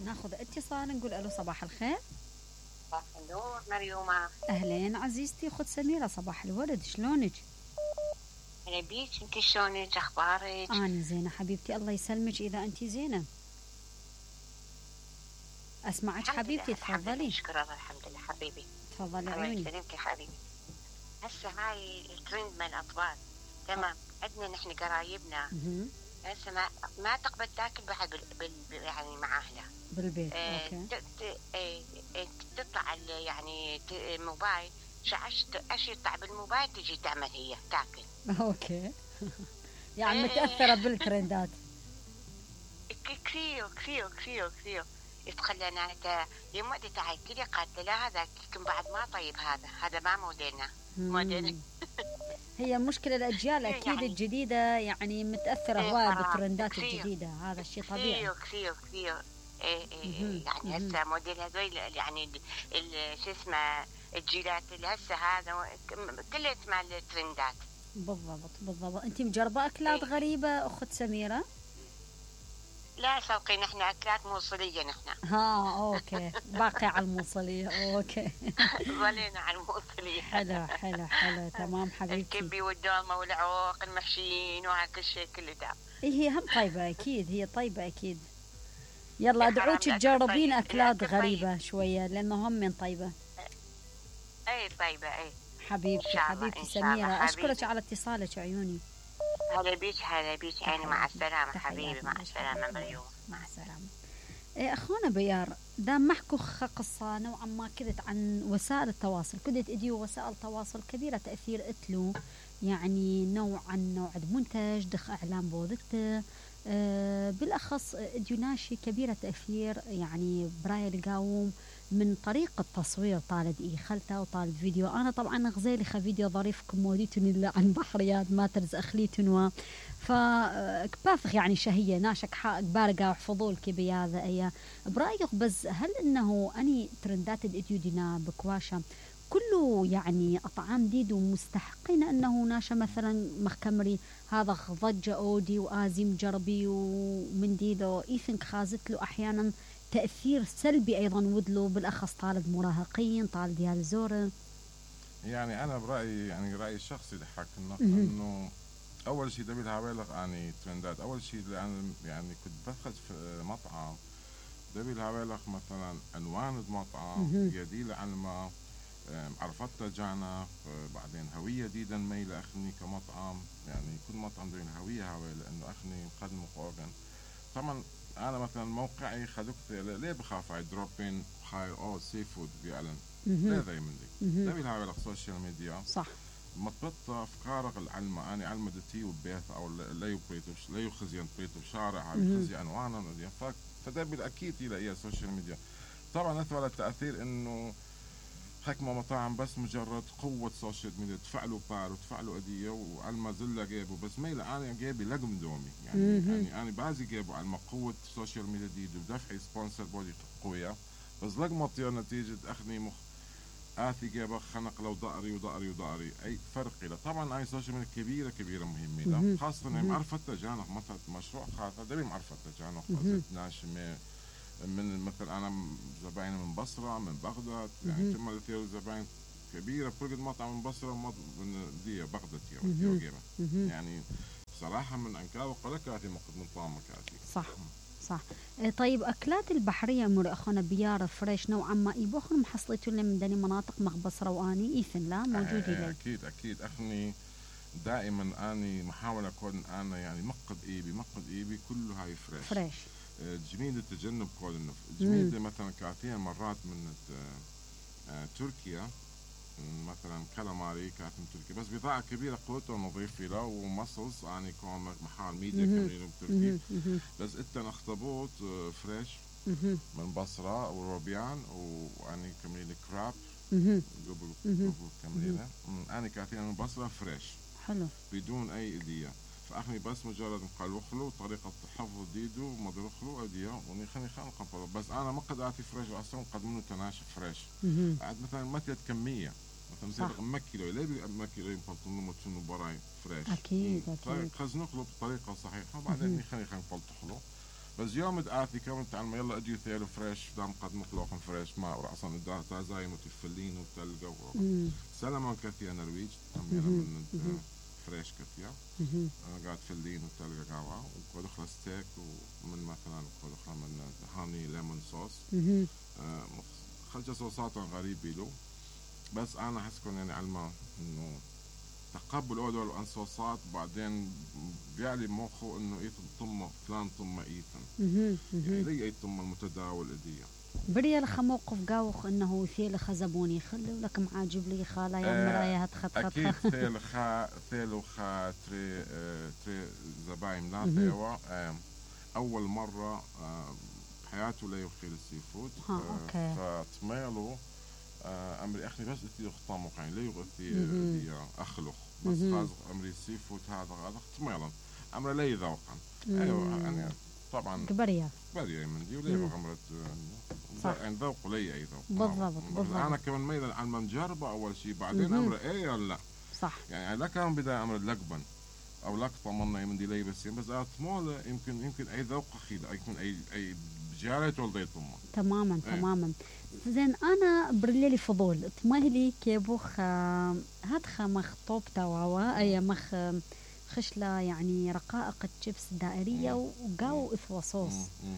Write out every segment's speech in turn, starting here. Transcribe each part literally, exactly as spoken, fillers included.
ناخذ اتصال نقول الو صباح الخير. صباح النور مريومة. اهلين عزيزتي اخت سميرة، صباح الورد، شلونك؟ هلا بيك، انت شلونك؟ اخبارك؟ انا زينة حبيبتي، الله يسلمك اذا انت زينة. اسمعك حبيبتي، تفضلي. شكرا الحمد لله حبيبي. تفضلي عيوني. الله يسلمك يا حبيبي. هسه هاي الترند من الاطفال، تمام. عندنا نحن قرايبنا هسه ما ما تقبل تاكل بعد بال... بال... يعني مع اهلها بالبيت. آه اوكي. ت... ت... آه تطلع يعني ت... موبايل شعش ايش يطلع بالموبايل تجي تعمل هي تاكل. اوكي. يعني متاثره بالترندات كثير كثير كثير كثير. يتخلى انا يوم وقت تعال كذا قالت لا هذا يمكن بعد ما طيب، هذا هذا ما موديلنا موديل. هي مشكلة الأجيال أكيد يعني الجديدة يعني متأثرة هواية بالترندات الجديدة، هذا الشيء طبيعي. كثير كثير كثير. إيه إيه يعني هسه موديل هذول يعني شو اسمه الجيلات اللي هسه هذا كلها مال الترندات. بالضبط بالضبط. أنت مجربة أكلات إيه؟ غريبة أخت سميرة؟ لا سوقي نحن أكلات موصلية نحن. ها أوكي، باقي على الموصلية. أوكي. ظلينا على الموصلية. حلو حلو حلو تمام حبيبتي. الكبي والدولمة والعوق المحشيين وهكذا شيء كله ده. إيه هي هم طيبة أكيد، هي طيبة أكيد. يلا أدعوك تجربين أكلات غريبة طيب. شوية لأنه هم من طيبة. أي طيبة أي. حبيبتي حبيبتي سميرة، أشكرك على اتصالك عيوني. هلا بيك هلا بيك عيني، مع السلامة حبيبي، مع السلامة مريوم، مع السلامة. إيه أخونا بيار، دام محكو قصة نوعا ما كذت عن وسائل التواصل، كدت إديو وسائل تواصل كبيرة تأثير إتلو يعني نوعا نوع منتج دخ إعلام بوذته أه بالأخص إديوناشي كبيرة تأثير يعني براي القاوم من طريقة تصوير طالد إيه خلته وطالد فيديو. أنا طبعا غزيلي خا فيديو ظريف كموديتني اللي عن بحريات ما ترز أخليتنوا فكبافخ يعني شهية ناشك حق بارقة وحفظول كبي هذا أيه برأيك. بس هل إنه أني ترندات الإديو دينا بكواشة كله يعني أطعام ديد ومستحقين أنه ناشا مثلا مخكمري هذا ضجة أودي وآزيم جربي ومن ديدو إيثنك خازت له أحيانا تأثير سلبي أيضا ودلو بالأخص طالب مراهقين طالب ديال زورة. يعني أنا برأيي يعني رأيي الشخصي ضحك إنه أول شيء دبي الهابيلغ يعني ترندات. أول شيء لأن يعني كنت بدخل في مطعم دبي الهابيلغ مثلا عنوان المطعم يديل عن ما عرفت جانا بعدين هوية جديدة ميلة أخني كمطعم يعني كل مطعم دين هوية هوية لأنه أخني مقدم قوغن. طبعا أنا مثلا موقعي خدوك ليه بخاف على دروبين خاير أو سي فود بيعلن ليه ذي من دي دبي الهابيلغ سوشيال ميديا صح مطبطة أفكارك العلمة أنا علمة دتي وبيت أو لا يبريتوش لا يخزين بريتو شارع يخزي أنوانا فدبي أكيد إلى إيه السوشيال ميديا. طبعا أثر التأثير إنه حكمة مطاعم بس مجرد قوة سوشيال ميديا تفعلوا بار وتفعلوا أدية وعلما زلة جيبوا بس ميلا أنا جيبي لقم دومي يعني مم. يعني أنا بعزي جيبوا علما قوة سوشيال ميديا دي ودفعي سبونسر بودي قوية بس لقم طير نتيجة أخني مخ آثي جيبا خنق لو ضأري وضأري وضأري أي فرق له. طبعا أي سوشيال ميديا كبيرة كبيرة مهمة خاصة إنها معرفة تجانب مثلا مشروع خاطر دبي معرفة تجانب خاصة ناشمة من مثل أنا زباين من بصرة من بغداد يعني ثم الثير زباين كبيرة كل قد مطعم من بصرة من دي بغداد تيرا يعني صراحة من أنكار وقلكاتي مقد من طعم كاتي. صح صح. طيب أكلات البحرية مر أخونا بيار فريش نوعا ما يبوخن محصلتوا لنا من دني مناطق مخبصرة واني إيثن لا موجود لي أكيد أكيد أخني دائما أني محاولة أكون أنا يعني مقد إيبي مقد إيبي كله هاي فريش فريش. جميل التجنب قول النف جميل مثلا كاتين مرات من تركيا مثلا كالاماري كانت من تركيا بس بضاعة كبيرة قوته نظيفة له ومصص يعني كون محل ميديا كمية بتركيا بس انت اخطبوط فريش من بصرة وروبيان ويعني كمية كراب قبل قبل كمية أنا كاتين من بصرة فريش حلو بدون أي إدية فأخني بس مجرد مقلوخلو طريقة حفظ ديدو مدرخلو أدية ونخني خان قبل بس أنا ما قد أعطي فريش أصلا قد منه تناشف فريش عاد مثلا متيت كمية مثلا زي مكيلو ليه مكيلو ينفلطنو متشنو براي فريش أكيد أكيد خزنخلو بطريقة صحيحة وبعدين نخني خان فلطخلو بس يوم دقاثي كم تعال ما يلا اجي ثيل فريش دام قد مخلوق فريش ما ورأسا دا زاين وتفلين وتلقى سلام كثير نرويج أميرا من فريش كثير قاعد فلين وتلقى قهوة وكودخلا ستيك ومن مثلا كودخلا من هاني ليمون صوص خلجة صوصات غريبة له بس أنا حس كون يعني علما إنه تقبل أول الأنصاصات بعدين بيعلي مخه إنه إيه طمة فلان طمة إيثن يعني ليه أي طمة المتداول إدية بريا لخ موقف قاوخ إنه ثيل خزبوني خلوا لك معاجب لي خالا يا مرايا هتخط خط أكيد ثيل خا ثيل وخا تري اه تري زباين لا ثيوا اه أول مرة اه حياته لا يخيل السي فود اه فتميلوا اه أمري أخني بس إثي خطامو قاين لا يغثي أخلق بس خاز أمري السي فود هذا هذا تميلا أمري لا يذوقا أيوة يعني طبعا كبريا كبريا من دي وليه بغمرت يعني ذوق لي أي ذوق بالضبط بالضبط أنا كمان ميلا عن منجربة أول شيء بعدين أمر إيه ولا لا صح يعني لا كان بداية أمر لقبا أو لقطة منا من دي لي بس بس أتمول يمكن يمكن أي ذوق أخيد يمكن أي أي بجارة ولديت أمه تماما ايه. تماما زين أنا برليلي فضول تمهلي كيبوخ هادخ مخ طوب تواوا أي مخ خشلة يعني رقائق الشيبس دائرية وقاو إثوى صوص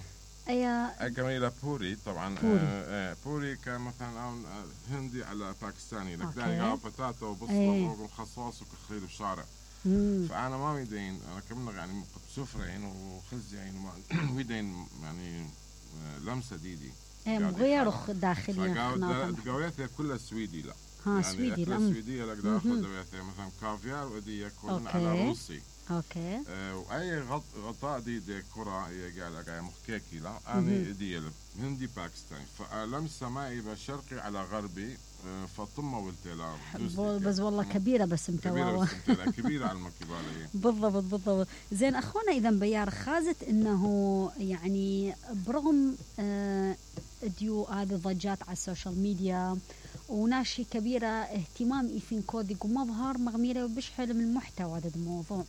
أيا أي كمان بوري طبعا بوري, آه بوري كان مثلا هندي على باكستاني لك داي قاو بتاتا وبصلة وخصاص وكخيل بشارع فأنا ما ويدين أنا كمان يعني سفرين وخزين ويدين يعني لمسة ديدي ايه مغير داخليا فقاوياتها كلها سويدي لا ها يعني سويدي لا سويدية لك داخل دوياتها مثلا كافيار ودي يكون على روسي اوكي آه واي غط غطاء دي دي كرة هي قال لك مخكيكي لا انا دي هندي باكستاني فلمسة معي بشرقي على غربي آه فطمة والتلا بس والله كبيرة بس متواوى كبيرة بس كبيرة على المكبالة بالضبط بالضبط زين اخونا اذا بيار خازت انه يعني برغم آه ديو هذه ضجات على السوشيال ميديا وناشي كبيرة اهتمام إيثين كودي ومظهر مغميرة وبشحل من المحتوى هذا الموضوع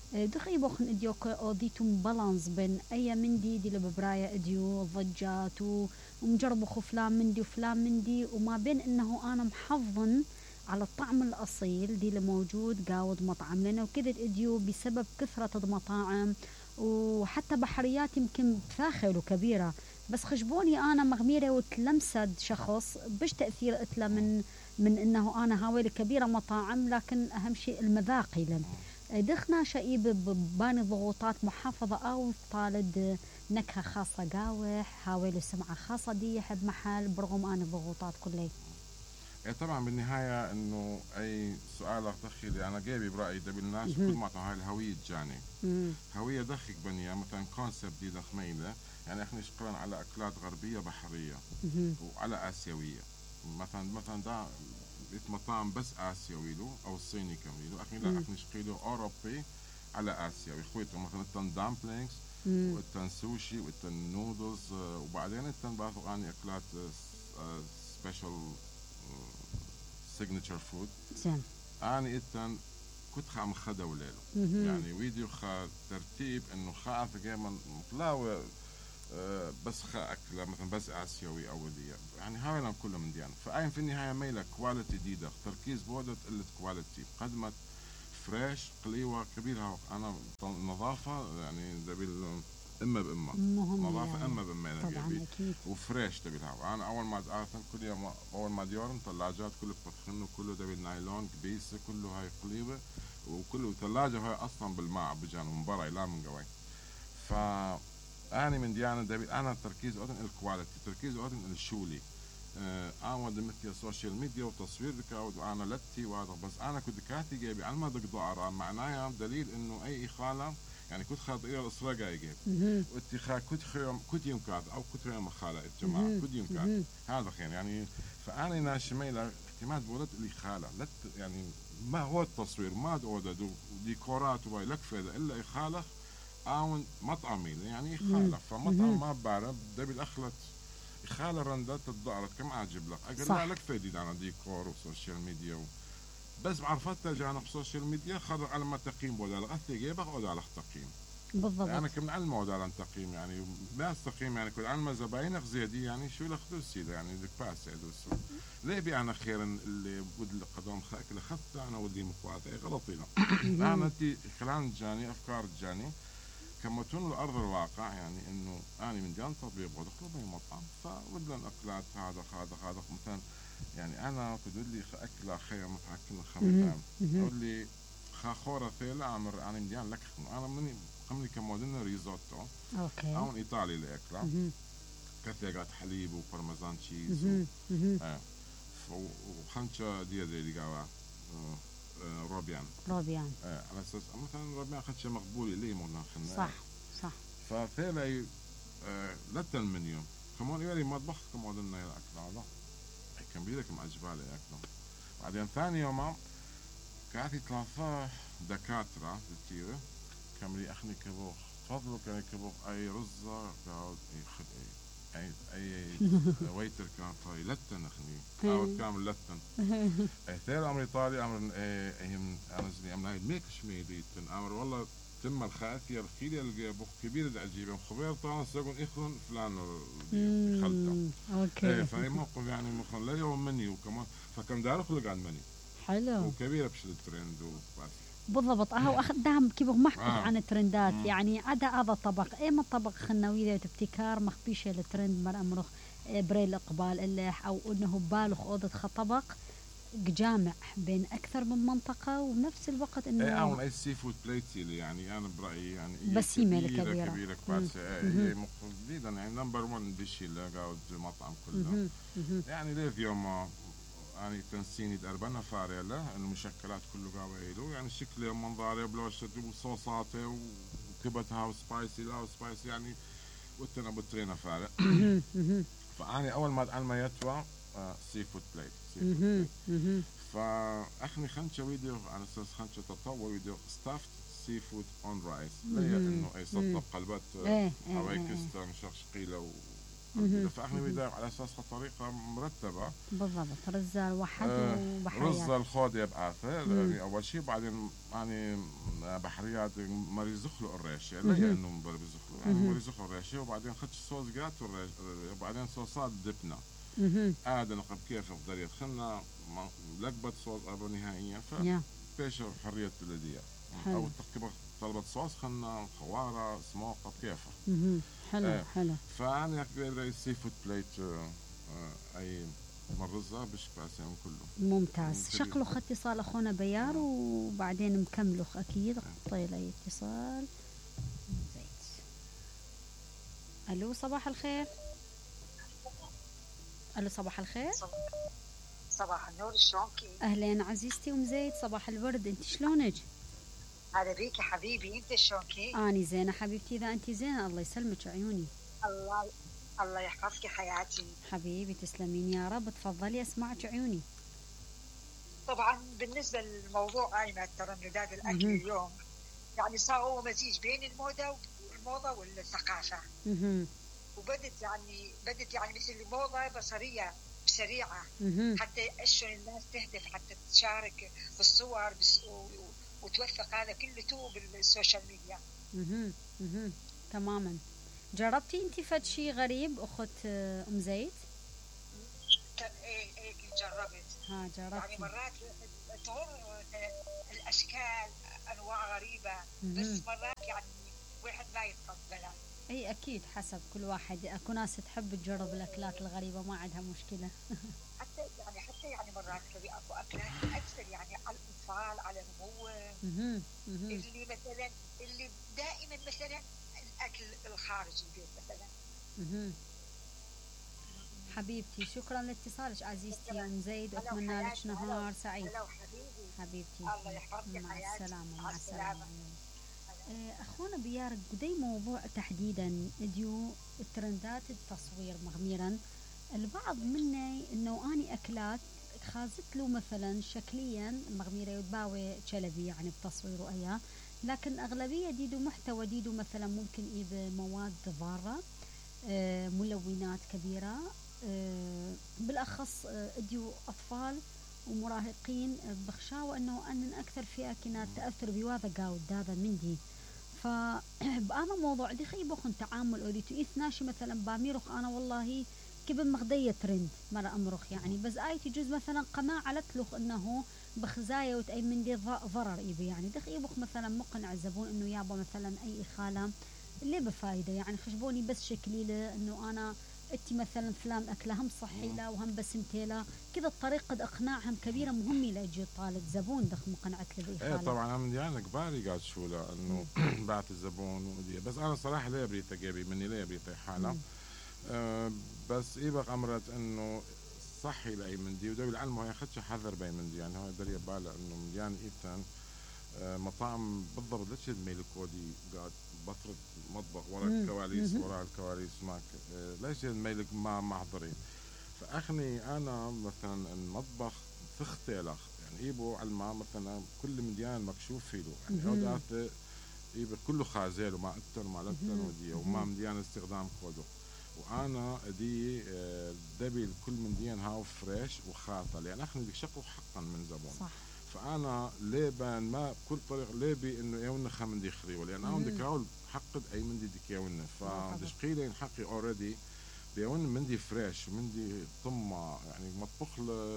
دخي بوخن اديو اوديتم بالانس بين اي مندي دي لببرايا اديو ضجات ومجربوا فلان مندي وفلان مندي وما بين انه انا محظن على الطعم الاصيل دي اللي موجود قاود مطعم لنا وكذا اديو بسبب كثرة المطاعم وحتى بحريات يمكن فاخر وكبيرة بس خشبوني انا مغميرة وتلمسد شخص بش تأثير اتلا من من انه انا هاويل كبيرة مطاعم لكن اهم شيء المذاقي لن دخنا شيء بباني ضغوطات محافظة أو طالد نكهة خاصة قاوح هاويل سمعة خاصة دي يحب محل برغم أنا ضغوطات كلها إيه طبعا بالنهاية إنه أي سؤال دخيلي أنا جايبي برأيي ده بالناس كل ما هاي الهوية جاني هوية دخيك بنية مثلا كونسبت دي دخميلة يعني إحنا نشتغل على أكلات غربية بحرية وعلى آسيوية مثلا مثلا ده مطاعم بس آسيوي له أو الصيني كمان له أخي لا أخي نشقيله أوروبي على آسيوي خويته مثلا التن دامبلينجز والتن سوشي والتن نودلز وبعدين التن باخذ عني أكلات سبيشال سيجنتشر فود أنا التن كنت خام خدا وليله يعني فيديو خا ترتيب إنه خاف جاي مطلاوة أه بس خا أكله مثلا بس آسيوي أو دي يعني هاي لهم كله من ديان فأين في النهاية ميلة كواليتي ديدة تركيز بودة قلة كواليتي قدمت فريش قليوة كبيرة أنا نظافة يعني دبل إما بإما نظافة يعني. إما بإما طبعا أكيد وفريش دبلها أنا أول ما أتعرفن كل يوم أول ما ديورن ثلاجات كله بطخنه كله دبل نايلون كبيسة كله هاي قليوة وكله ثلاجة هاي أصلا بالماء بجان من برا لا من قوي ف أنا من ديانة دبي أنا تركيز أودن الكواليتي تركيز أودن الشولي أه أنا دمتي السوشيال ميديا وتصوير دكاود وأنا لتي وهذا بس أنا كنت كاتي جايبي على ما دك ضعرة معناها دليل إنه أي خالة يعني كنت خاطئة الأسرة جاي جايب واتخا كنت خيوم كنت يوم كات أو كنت يوم خالة الجماعة كنت يوم كات هذا خير يعني فأنا ناشمي له اعتماد بولد اللي خالة لت يعني ما هو التصوير ما دودو ديكورات وباي لك فيدا إلا إخالة أو مطعمي يعني خالة فمطعم ما بعرف ده بالأخلت خالة رندات الضعرت كم عاجب لك أقول لك فيدي أنا ديكور وسوشيال ميديا و... بس بعرفت جانا في السوشيال ميديا خضر على ما تقييم ولا الغثي جيبك أو على تقييم بالضبط. أنا كم نعلمه دار تقييم يعني ناس تقييم يعني كل علم زباينك زيادي يعني شو لخدوسي يعني دك باس يدوسو ليه بي أنا خير اللي بود القدام خاك اللي خدت أنا ودي مخواتي غلطينا. أنا تي خلال جاني أفكار جاني كما تون الأرض الواقع يعني إنه أنا من جان تطبيق ودخلوا بين مطعم فودنا الأكلات هذا هذا هذا مثلا يعني أنا تقول لي أكلة خير متحكم خمسة تقول لي خاخورة ثيلا عمر أنا من جان لك أنا مني قمني كمودنا ريزوتو أوكي أو إيطالي الأكلة كثيرات حليب وبارميزان تشيز آه وخنشة دي زي اللي قاوا روبيان روبيان آه على أساس مثلا روبيان خنشة مقبولة ليه مونا خنا صح صح فثيلا آه لتا المنيو كمان يوري مطبخ كمودنا الأكل هذا كان بيدك معجبة لي أكله بعدين ثاني يوم كانت ثلاثة دكاترة كتيرة كاملي أخني كبوخ فضلوا كان كبوخ أي رزة قاعد أي خد أي أي أي ويتر كان طاي لتن أخني أو كامل لتن أي ثير أمر إيطالي أمر أي أنا زني أمر هاي ميكش ميديتن أمر والله تم الخاثير خيلي الجبوخ كبير عجيبة خبير طبعا سيكون إخوان فلان خلته أوكي فهي موقف يعني مخن لا يوم مني وكمان فكم دار خلق عن مني حلو وكبيرة بشل الترند وبس بالضبط. أهو أخدهم كيف محكو آه. عن الترندات مم. يعني عدا هذا الطبق إيه ما طبق خنوية ابتكار مخبيشة الترند مر أمره بريل إقبال اللح أو إنه بالغ أوضة خطبق جامع بين أكثر من منطقة وبنفس الوقت إنه ايه اون اي سي فود بليتي اللي يعني انا برأيي يعني بسيمة كبيرة كبيرة كبيرة كبيرة هي جديدا يعني نمبر ون ديشي اللي قاعد مطعم كله يعني ليه اليوم يعني تنسيني دربنا فاريلا المشكلات كله قاعد له يعني شكله منظره بلوشته وصوصاته وكبتها وسبايسي لا وسبايسي يعني وتنا بترينا فارق فأنا أول ما أتعلم يتوى سي فود بليت سي فود بليت فأخني خنشة فيديو على أساس خنشة تطور فيديو ستافت سي فود أون رايس ليه إنه أي صدق قلبت هواي كستا مشخش قيلة فأخني فيديو على أساس طريقة مرتبة بالضبط رزة واحد آه وبحريات رزة الخودة بعثة يعني أول شيء بعدين يعني بحريات مري زخلو الريشة ليه إنه مري زخلو يعني مري زخلو الريشة وبعدين خدش صوص جات وبعدين صوصات دبنا هذا نقب كيف نقدر يدخلنا لقبة صوص أبو نهائية فبيش حرية البلدية أو تقريبا طلبت صوص خلنا خوارة سموقة كيفه حلو آه. حلو فأنا أكبر سي فود بليت آه أي مرزة بش باسم كله ممتاز. شكله خد اتصال أخونا بيار وبعدين مكمله أكيد طيب أي اتصال زيت. ألو صباح الخير. ألو صباح الخير. صباح النور شلونكي؟ أهلين عزيزتي أم زيد صباح الورد أنت شلونك؟ هلا بيكي حبيبي أنت شلونكي؟ أني زينة حبيبتي إذا أنت زينة الله يسلمك عيوني. الله الله يحفظك حياتي حبيبي تسلمين يا رب. تفضلي أسمعك عيوني. طبعا بالنسبة للموضوع أيمن ترندات الأكل م-م. اليوم يعني صار هو مزيج بين الموضة والموضة والثقافة م-م. وبدت يعني بدت يعني مثل الموضة بصرية سريعة م-م. حتى أشون الناس تهدف حتى تشارك بالصور بس وتوثق هذا كله تو بالسوشيال ميديا. م-م. م-م. تماما. جربتي انت فد شيء غريب اخت ام زيد؟ ايه ايه جربت. ها جربت يعني مرات تمر الاشكال انواع غريبه بس مرات يعني واحد ما يتقبلها. اي اكيد حسب كل واحد. اكو ناس تحب تجرب الاكلات الغريبه ما عندها مشكله. حتى يعني حتى يعني مرات كذي اكو اكلات اكثر يعني على الاطفال على النمو اللي مثلا اللي دائما مثلا الأكل الخارجي البيت مثلا. اها حبيبتي شكرا لاتصالك عزيزتي أم زيد وأتمنى لك نهار سعيد. حبيبتي الله يحفظك مع السلامة. مع السلامة. أخونا بيار قدي موضوع تحديدا اديو الترندات التصوير مغميرا البعض مني إنه أني أكلات خازت له مثلا شكليا مغميرة يتباوي شلبي يعني بتصوير وأياه لكن أغلبية ديدو محتوى ديدو مثلا ممكن إذا مواد ضارة آه، ملونات كبيرة آه، بالأخص آه، اديو أطفال ومراهقين بخشاوة أنه أن أكثر فئة كانت تأثر بواذا قاود هذا مندي فبأنا موضوع دي خي بخن تعامل أودي تو إثناشي مثلا باميرخ أنا والله كبن مغدية ترند مرة أمرخ يعني بس آي تجوز مثلا قناعة لتلخ إنه بخزايا وتأي من دي ضرر إيبي يعني دخ يبخ مثلا مقنع الزبون إنه يابا مثلا أي إخالة اللي بفايدة يعني خشبوني بس شكلي له إنه أنا أتي مثلا فلان أكلها هم صحي لا وهم بسمتي لا كذا الطريقة إقناعهم كبيرة مهمة ليجي طالب زبون دخ مقنعة لبي ايه طبعا أنا يعني كباري قاعد شو لا إنه بعت الزبون ودي بس أنا صراحة ليه بريتا جابي مني ليه بريتا حالة أه بس إيه بقى أمرت إنه صحي لأي من دي وده بالعلم هي خدش حذر بأي من دي يعني هو دري باله إنه مليان إيتان أه مطاعم بالضبط ليش الميل كودي قاعد بطرد مطبخ ورا الكواليس ورا الكواليس ماك أه ليش الميل ما محضرين فأخني أنا مثلا المطبخ تختلخ يعني إيبو على الماء مثلا كل مليان مكشوف فيه يعني عودات إيبو كله خازيل وما أتر وما لتر ودي وما مليان استخدام كودو وانا دي دبي كل من ديان هاو فريش وخاطه لان اخني بيشقوا حقا من زبون صح. فانا ليبان ما بكل طريقه ليبي انه يونا خمن دي خريوه لان انا بدي كاول حقد اي من دي ديك يونا فدشقيلين حقي اوريدي بيون من دي فريش ومن دي طمه يعني مطبخ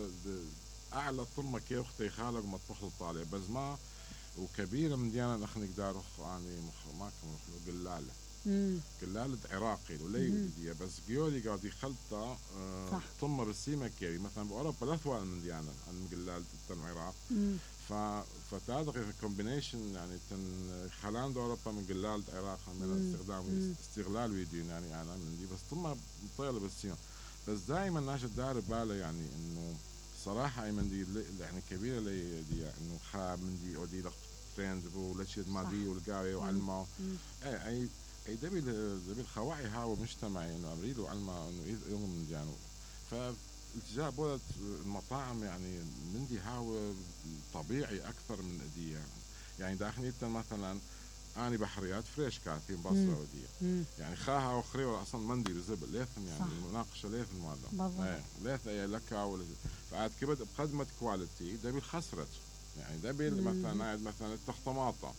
اعلى طمه كي اختي خالق مطبخ طالع بس ما وكبيره من ديانا اخني قدارخ يعني ما كان قلاله قلالة عراقي ولي ودي بس جيولي قاعد يخلطه آه طمر السيمة كيري مثلا بأوروبا لا ثوان من ديانا عن قلالة العراق ف فتعرف كومبينيشن يعني تن خلان أوروبا من قلالة العراق من استخدام استغلال ويدين يعني أنا من دي بس طمر طيلة بالسيمة بس دائما ناش الدار باله يعني إنه صراحة أي من دي يعني كبيرة لي دي إنه خا من دي أودي لق ترند ولشيد مادي والقاوي وعلمه أي أي اي دبي دبي الخواعي هاو مجتمعي انه امريدو علما انه يوم من يعني فالتجاه بولت المطاعم يعني من دي هاو طبيعي اكثر من اديه يعني يعني داخلين مثلا اني بحريات فريش كاتين بصره وديه يعني خاها وخري ولا اصلا مندي بزبل ليثم يعني المناقشه ليثم هذا ليث اي لك ولا فعاد كبد بقدمه كواليتي دبي خسرت يعني دبي مثلا قاعد مثلا الطماطه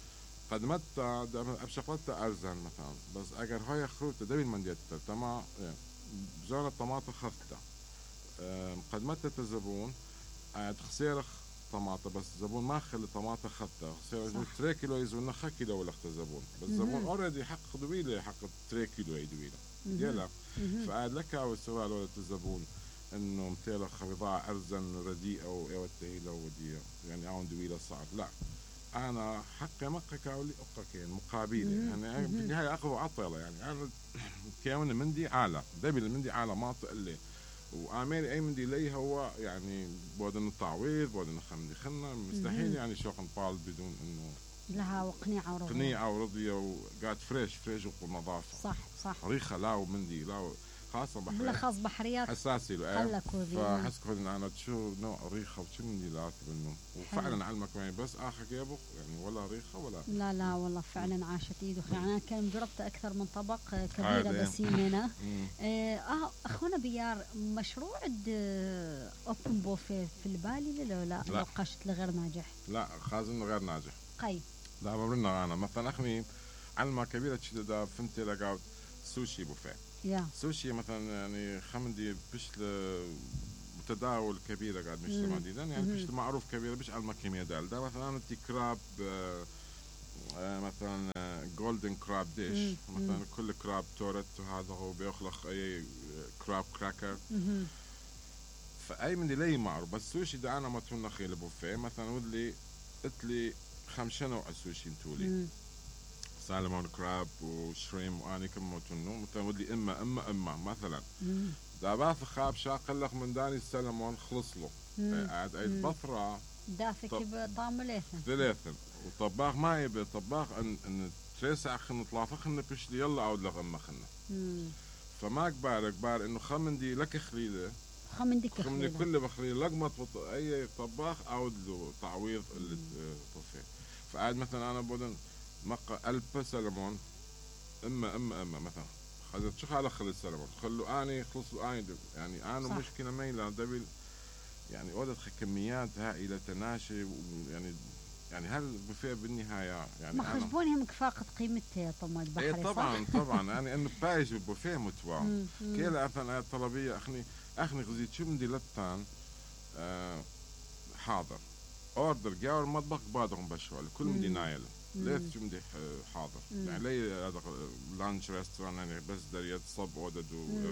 قدمتها بشغلتها أرزان مثلا بس أجر هاي خروطة دبي المنديتة تما بزون الطماطة خفتها قدمتها الزبون قاعد خسيرخ طماطة بس الزبون ما خلي طماطة خفتها خسيرخ تري كيلو يزون خا كيلو ولا خت الزبون بس الزبون أوريدي حق دويلة حق تري كيلو يدويلة يلا فقاعد لك أو السؤال ولا الزبون إنه متلخ بضاعة أرزان رديئة أو تهيلة ودية يعني عون دويلة صعب لا أنا حقي مقا كاولي أقاكين مقابلة يعني بالنهاية أخذ عطلة يعني أنا كيون مندي عالة دبي المندي عالة ما تقلي وآميري أي مندي لي هو يعني بودن التعويض بودن خمدي خلنا مستحيل يعني شو نطال بدون إنه لها وقنيعة ورضية قنيعة ورضية وقاعد فريش فريش ونظافة صح صح ريخة لا ومندي لا خاصة بحريات بالأخص بحريات حساسي له فحس كفن أنا تشو نوع ريخة وشو من دي لاتي منه وفعلا علمك يعني بس آخر يبخ يعني ولا ريخة ولا لا لا والله فعلا عاشت إيده يعني أنا كان جربت أكثر من طبق كبيرة بسيمنة آه أخونا بيار مشروع أوبن بوفيه في البالي لا لا لا قشت لغير ناجح لا خازن غير ناجح قي لا بمرنا أنا مثلا أخني علمة كبيرة تشد دا فهمت لقاوت سوشي بوفيه yeah. سوشي مثلا يعني خمدي بشل متداول كبيرة قاعد مجتمع دي يعني بشل معروف كبيرة بش على المكيمية دال ده مثلا انتي كراب آه آه مثلا جولدن كراب ديش مثلا كل كراب تورت وهذا هو بيخلق اي كراب كراكر فاي من دي لي معروف بس سوشي ده انا ما تون خيل بوفيه مثلا ودلي اتلي خمسة نوع سوشي انتولي سالمون كراب وشريم واني كم موتنو مثلا ودي اما اما اما مثلا داباث خاب شاقلق من داني السلمون خلص له قاعد عيد بطرة دافك بطعم ليثن ثلاثة وطباخ ما يبي طباخ ان ان تريسع خن طلافة خن بشلي يلا عود لغ اما خن فما كبار كبار انه خمندي لك خليله خمندي خليله خمندي كل بخليله لقمة اي طباخ عود له تعويض اللي طفيه فقاعد مثلا انا بدن مقا ألب سلمون إما إما إما مثلا خذت شو على خلي السلمون خلوا أني خلصوا أني يعني أنا مشكلة ميلا دبل يعني أودت كميات هائلة تناشي يعني يعني هل البوفيه بالنهايه يعني ما خشبونهم كفاقة قيمته طماط بحري. ايه طبعا طبعا يعني انه بايج البوفيه متوا كيلا اثناء الطلبيه اخني اخني غزيت شو بدي لتان آه حاضر اوردر جاور المطبخ بعدهم بشوال كل مدي نايل ليت شو بدي حاضر يعني لي هذا لانش ريستوران يعني بس دريت صب اودد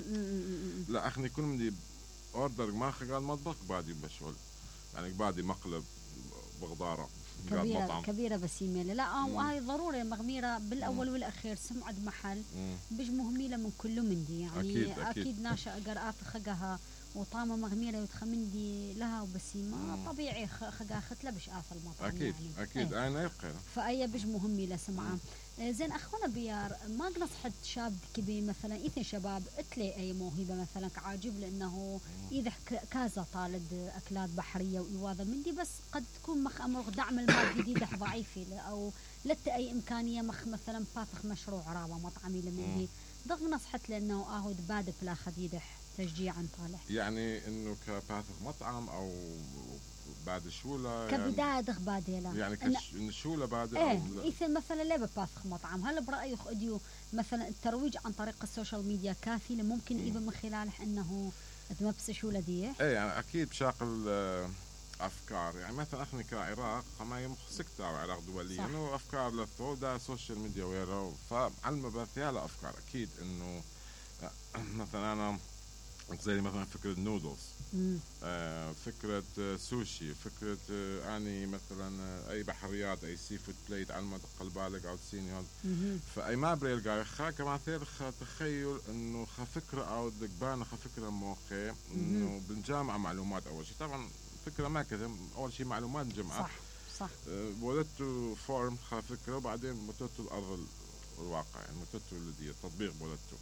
لا اخني كل مدي اوردر ما خلال المطبخ بعدي بشوال يعني بعدي مقلب بغضاره كبيرة كبيرة بس يميلة لا وهاي ضروري مغميرة بالأول والأخير سمعة محل بيج مهميلة من كله مندي يعني أكيد, أكيد, أكيد ناشا أقر آف خجها وطعمة مغميرة وتخمندي لها وبسيمة طبيعي خجها ختلة بش آف المطعم أكيد يعني. أكيد ايه. أنا يبقى فأي بيج مهميلة سمعة زين أخونا بيار ما نصحت شاب كبير مثلا إثنين شباب اتلي أي موهبة مثلا كعاجب لأنه إذا كازا طالد أكلات بحرية وإيواذا مندي بس قد تكون مخ أمر دعم المال جديد ضعيف أو لت أي إمكانية مخ مثلا باثخ مشروع عرابة مطعمي لمندي ضغط نصحت لأنه أهود باد بلا خديدح تشجيعا طالح يعني إنه كباثخ مطعم أو بعد شولة كبداية يعني دخ باديلا يعني كش إن شولة بعد إيه إذا مثلا ليه بباثخ مطعم هل برأيك أديو مثلا الترويج عن طريق السوشيال ميديا كافي ممكن إذا من خلاله إنه تمبس شولة دي إيه يعني أكيد بشاقل أفكار يعني مثلا إحنا كعراق ما يمخ سكتة أو عراق دولية إنه أفكار للثودة سوشيال ميديا ويرو فعلم بثيالة أفكار أكيد إنه مثلا أنا زي مثلا فكرة نودلز آه فكرة آه سوشي فكرة آه يعني مثلا آه أي بحريات أي سي فود بليت على ما تقل بالك أو تسيني هذا فأي ما بريل خا كمان ثير خا تخيل إنه خا فكرة أو دقبانة خا فكرة موخي إنه بنجمع معلومات أول شيء طبعا فكرة ما كذا أول شيء معلومات نجمعها صح صح آه بولدته فورم خا فكرة وبعدين متوتو الأرض الواقع يعني متوتو الذي التطبيق بولدته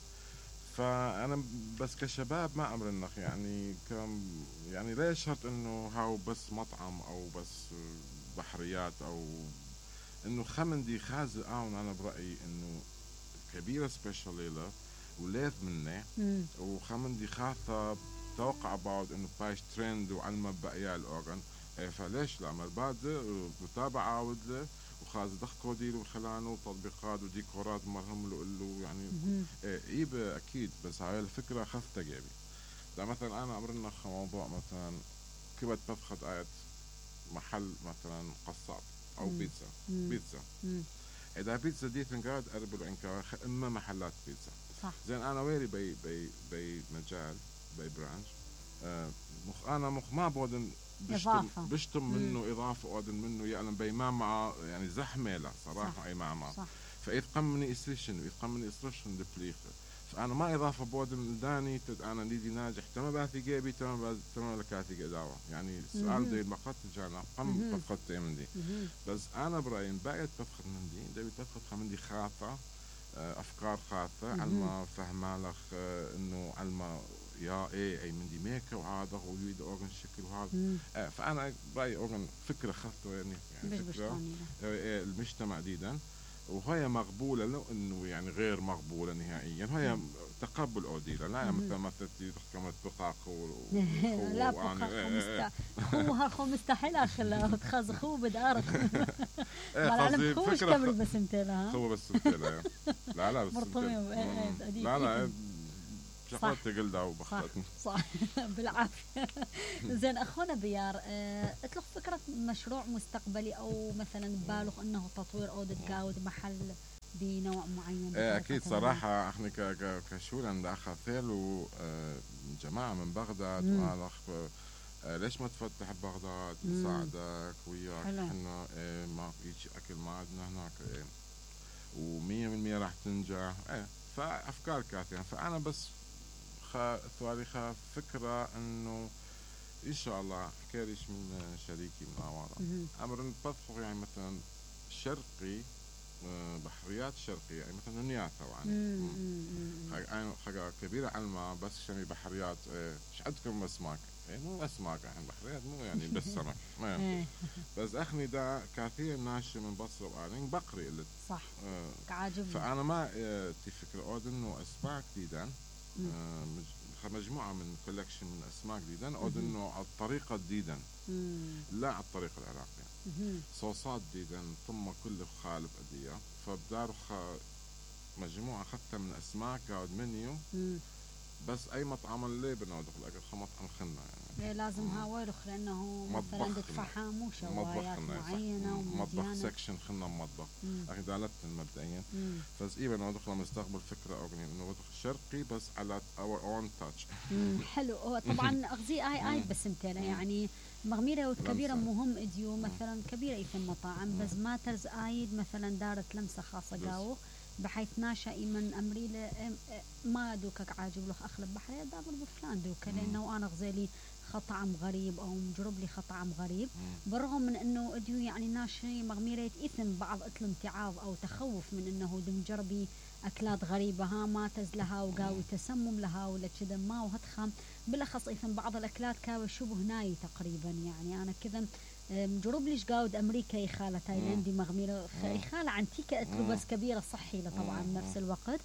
فأنا بس كشباب ما أمرنخ يعني كم يعني ليش شرط إنه هاو بس مطعم أو بس بحريات أو إنه خمندي خازي آون أنا برأيي إنه كبيرة سبيشال ليلة وليث منه وخمندي خاثة توقع بعض إنه بايش ترند وعلمه بقيا الأورغن فليش لا عمل بعد متابعة عاود له وخاز دخ كوديل وخلانه وتطبيقات وديكورات مرهم له له يعني ايه اكيد بس هاي الفكره خفت جيبي ده مثلا انا امرنا موضوع مثلا كبت بفخد آية محل مثلا قصاب او مم. بيتزا مم. بيتزا مم. اذا بيتزا دي تنقاد اربل انكار اما محلات بيتزا صح زين انا ويري بي بي بي مجال بي برانش آه مخ انا مخ ما بودن بشتم, بشتم منه إضافة أودن منه يعلم بيمان مع يعني زحمة لا صراحة أي مع فإذ قمني إسريشن وإذ قمني إسريشن دبليخة فأنا ما إضافة بودن داني تد أنا نيدي ناجح تما باثي جيبي تما تما لكاثي قداوة يعني السؤال دي بقت جانا قم بفقدت من دي بس أنا برأيي بقيت بفقد من دي دي بفقد من دي خاطة أفكار خاطة علما فهمالخ إنه علما يا ايه اي من دي ميكا وهذا ويريد اورجن شكل وهذا آه فانا برايي اورجن فكره خاصه يعني يعني فكره آه المجتمع ديدا وهي مقبوله لو انه يعني غير مقبوله نهائيا هي تقبل اوديلا لا مثل ما تتي كما بقاق لا بقاق هو هاخو مستحيل اخلا خاز خو بدارك قصدي فكره بس انت لا هو بس انت لا لا لا بس لا لا شغلت تقلدها وبخلتني صح, صح. بالعافية زين أخونا بيار اه اطلق فكرة مشروع مستقبلي أو مثلا بالغ أنه تطوير أودة قاود محل بنوع معين اه أكيد صراحة احنا كشول عند أخا ثيل جماعة من بغداد وقال اه ليش ما تفتح بغداد نساعدك وياك احنا اه ما فيش أكل ما عندنا هناك اه ومية بالمية راح تنجح اه فأفكار كافية فأنا بس ثواريخ فكرة إنه إن شاء الله حكيريش من شريكي من أوارا أمر نطبخ يعني مثلا شرقي بحريات شرقية يعني مثلا نياتا يعني حاجة كبيرة علما بس شمي بحريات مش عندكم أسماك يعني مو أسماك يعني بحريات مو يعني بس سمك ما بس أخني دا كثير ناشي من بصرة وقالين بقري اللي صح كعاجبني فأنا ما تفكر أود إنه أسماك ديدان مجموعة من كولكشن من أسماك ديدن أو إنه على الطريقة ديدن لا على الطريقة العراقية صوصات ديدن ثم كل خالف أدية فبدار مجموعة أخذتها من أسماك قاعد منيو بس أي مطعم اللي بنودخ الأكل مطعم خلنا يعني لازم هاويلخ لأنه مثلا دفع حامو شوايات معينة مطبخ سكشن خلنا مطبخ أخي دالتنا مبدئيا فز إيه بنودخ لما استقبل فكرة أو إنه ودخ شرقي بس على our own touch حلو هو طبعا أغذي آي آي بس متلا يعني مغميرة وكبيرة مهم إديو مثلا كبيرة في المطاعم بس ما ترز آيد مثلا دارت لمسة خاصة قاو بحيث ناشا من أمريلا ما دوكك عاجب لك أخلب بحرية دابر بفلان دوكا لأنه أنا غزالي خطعم غريب أو مجرب لي خطعم غريب بالرغم من أنه أديو يعني ناشي مغميرة إثم بعض أتل امتعاض أو تخوف من أنه دم جربي أكلات غريبة ها ما تزلها وقاوي تسمم لها ولا كذا ما وهتخم بالأخص إثم بعض الأكلات كاوي شبه ناي تقريبا يعني أنا كذا مجرب ليش قاود أمريكا يخالة تايلاندي مغميرة يخالة عنتيكة أتلو بس كبيرة صحي طبعا نفس الوقت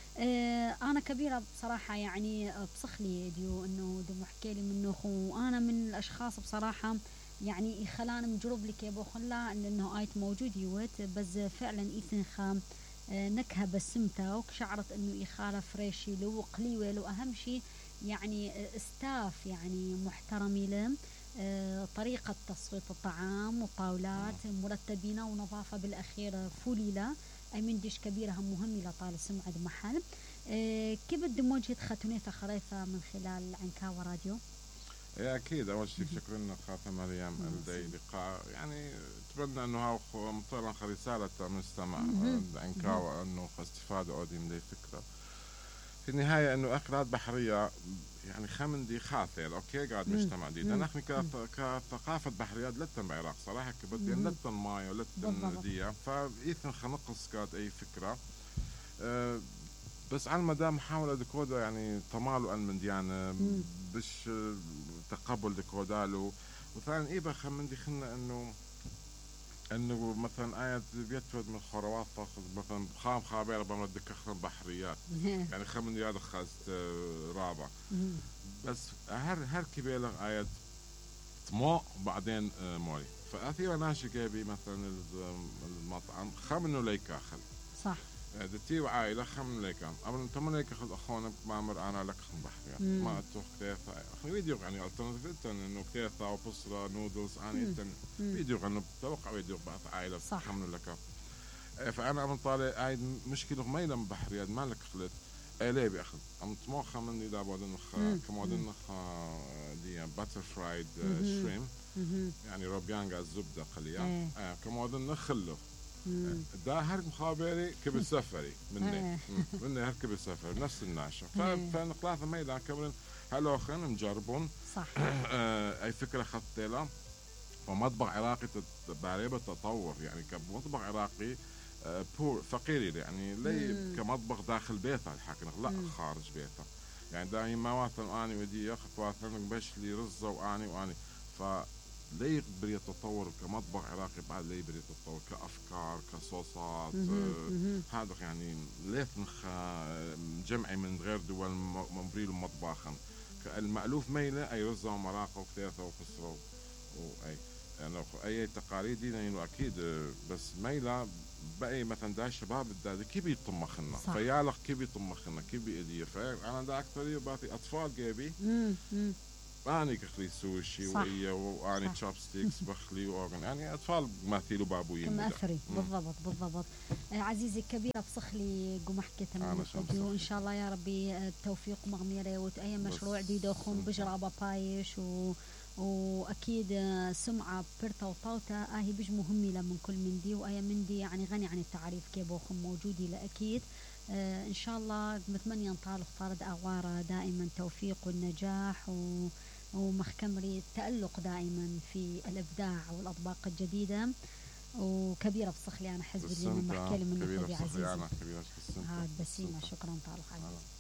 آه أنا كبيرة بصراحة يعني بصخلي ديو إنه دم حكيلي منه وأنا من الأشخاص بصراحة يعني خلاني مجرب لك يا بوخلا إنه آيت موجود يوت بس فعلا إثن خام آه نكهة بسمتها وشعرت إنه إخالة فريشي لو قليوة لو أهم شيء يعني استاف يعني محترمي لهم آه طريقة تصويت الطعام وطاولات مرتبين ونظافة بالأخير فوليلة أي من ديش كبيرة هم مهمة لطال سمعة محل آه كيف بدهم وجهة ختونية خريفة من خلال عنكاوة راديو؟ أكيد أول شيء شكرا خاطر مريم لدي لقاء يعني أتمنى أنه مطلع رسالة مستمع عنكاوة أنه استفادة أودي من دي فكرة في النهاية أنه أكلات بحرية يعني خمن دي خاطر أوكي قاعد مجتمع دي نحن كثقافة بحريات لتن بعراق صراحة كبدي لتن ماي ولتن دي فإيثن خنقص قاد أي فكرة أه بس على المدى محاولة ديكودا يعني طمالو أن من ديانا بش تقبل ديكودالو وثاني إيه بخمن دي خلنا أنه انه مثلا آيات بيتفد من الخروات تاخذ مثلا خام خابير بمرد كخن بحريات يعني خمن ياد خاست رابع بس هر هر كبيلة آيات تمو بعدين موري فأثيرا ناشي جايبي مثلا المطعم خمنو ليك أخذ صح دتي وعائلة خمن ليك قبل تمن ليك أخذ أخونا مامر أنا لك خن بحريات ما أتوه كتيفة أخي فيديو يعني ألترناتيف إنتن إنه كتيفة وبصرة نودلز أنا إنتن فيديو إنه توقع فيديو بعض عائلة خمن لك فأنا أبن طالع عايد مشكلة ما يلم بحريات ما لك خلت ليه بأخذ أم تمو خمن إذا بعدين خا كمودن خا دي باتر فرايد شريم يعني روبيانجا الزبدة قليلا كمودن نخله ده هرك مخابري كبر سفري مني مني هرك كبر سفري نفس الناشة فنقلاث ما إذا كبرن هلو خن مجربون صح أي فكرة خطيلة ومطبخ عراقي بعريبة تطور يعني كمطبخ عراقي بور فقير يعني لي كمطبخ داخل بيته الحاكي لا خارج بيته يعني دائما ما واثن اني ودي ياخذ واثن باش لي رزه واني واني ف ليه بري التطور كمطبخ عراقي بعد ليه بري التطور كافكار كصوصات هذا آه يعني ليه نخ جمعي من غير دول مبريل مطبخا المألوف ميله اي رزه ومراقه وكتيفه وكسره واي يعني اي تقاليد دينا اكيد بس ميله بقى مثلا ده شباب ده كيف يطمخنا فيالك كيف يطمخنا كيف بيديه فانا ده اكثر بعطي اطفال جايبي أنا كخلي سوشي وهي وأنا تشوب ستيكس بخلي وأغن يعني أطفال مثيلوا بابوين كم أثري بالضبط بالضبط آه عزيزي الكبيرة بصخلي قم حكيت من الفيديو إن شاء الله يا ربي التوفيق مغميرة وتأي مشروع دي دخون بجرابة بايش و وأكيد سمعة برتا وطوطة آهي بج مهمة لمن كل من دي وآية من دي يعني غني عن التعريف كيبوخم موجودي لأكيد آه إن شاء الله متمنى نطال اختارد أغوارة دائما توفيق والنجاح و ومخكمري التألق دائما في الإبداع والأطباق الجديدة وكبيرة بصخلي أنا حزب اليوم محكي لي من كبيرة عزيزي كبيرة هاد بسيمة شكرا طالق عزيزي